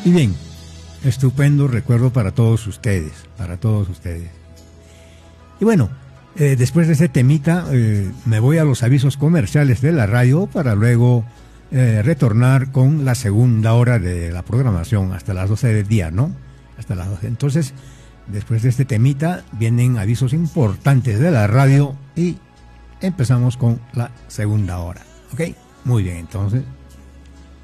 Y bien, estupendo recuerdo para todos ustedes, Y bueno, después de este temita, me voy a los avisos comerciales de la radio para luego retornar con la segunda hora de la programación hasta las 12 del día, ¿no? Hasta las 12. Entonces, después de este temita, vienen avisos importantes de la radio y empezamos con la segunda hora. ¿Ok? Muy bien, entonces